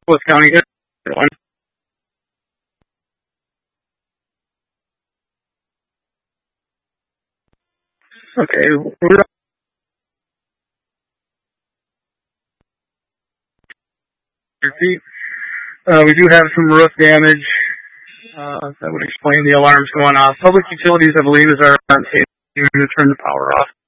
What's County? One. Okay. We do have some roof damage. That would explain the alarms going off. Public utilities, I believe, is our on to turn the power off.